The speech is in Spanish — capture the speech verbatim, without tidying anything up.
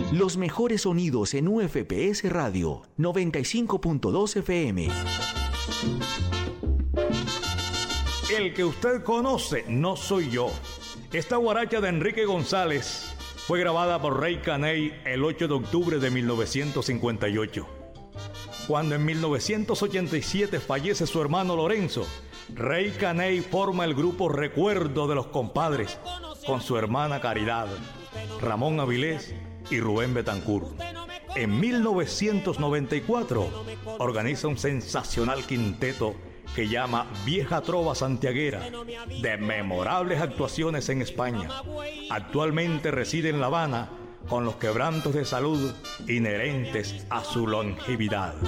Los mejores sonidos en U F P S Radio noventa y cinco punto dos F M. El que usted conoce no soy yo. Esta guaracha de Enrique González fue grabada por Rey Caney el ocho de octubre de mil novecientos cincuenta y ocho. Cuando en mil novecientos ochenta y siete fallece su hermano Lorenzo, Rey Caney forma el grupo Recuerdo de los Compadres con su hermana Caridad, Ramón Avilés y Rubén Betancourt. En mil novecientos noventa y cuatro organiza un sensacional quinteto que llama Vieja Trova Santiaguera, de memorables actuaciones en España. Actualmente reside en La Habana con los quebrantos de salud inherentes a su longevidad.